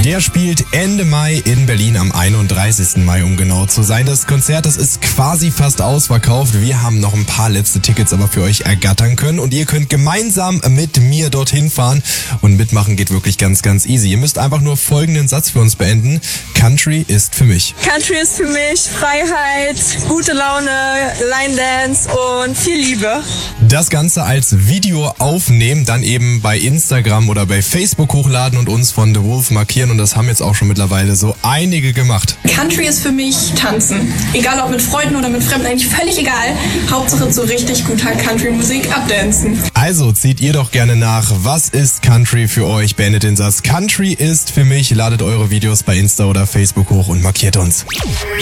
Der spielt Ende Mai in Berlin, am 31. Mai, um genau zu sein. Das Konzert, das ist quasi fast ausverkauft. Wir haben noch ein paar letzte Tickets aber für euch ergattern können und ihr könnt gemeinsam mit mir dorthin fahren und mitmachen geht wirklich ganz, ganz easy. Ihr müsst einfach nur folgenden Satz für uns beenden. Country ist für mich. Country ist für mich Freiheit, gute Laune, Line Dance und viel Liebe. Das Ganze als Video aufnehmen, dann eben bei Instagram oder bei Facebook hochladen und uns von The Wolf markieren. Und das haben jetzt auch schon mittlerweile so einige gemacht. Country ist für mich Tanzen. Egal ob mit Freunden oder mit Fremden, eigentlich völlig egal. Hauptsache zu richtig guter Country-Musik abdancen. Also zieht ihr doch gerne nach. Was ist Country für euch? Beendet den Satz. Country ist für mich. Ladet eure Videos bei Insta oder Facebook hoch und markiert uns.